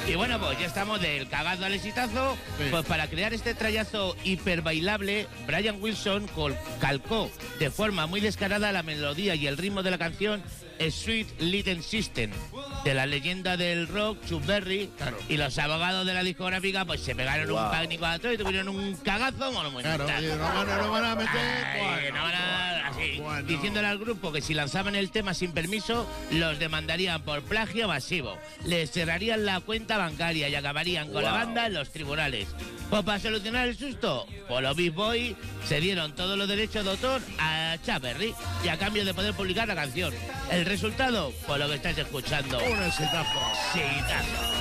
Y bueno, pues ya estamos del cagazo al exitazo. Sí. Pues para crear este trayazo hiper bailable, Brian Wilson calcó de forma muy descarada la melodía y el ritmo de la canción Sweet Little System, de la leyenda del rock Chuck Berry. Claro. Y los abogados de la discográfica pues se pegaron un pánico a todo y tuvieron un cagazo monumental. Claro, y no van a meter. Ay, Bueno, no van a- así, bueno. diciéndole al grupo que si lanzaban el tema sin permiso, los demandarían por plagio masivo. Les cerrarían la cuenta bancaria y acabarían con la banda en los tribunales. Pues para solucionar el susto, pues los Beach Boys se dieron todos los derechos de autor a Chuck Berry y a cambio de poder publicar la canción. El resultado, pues lo que estáis escuchando. Un exitazo. Exitazo.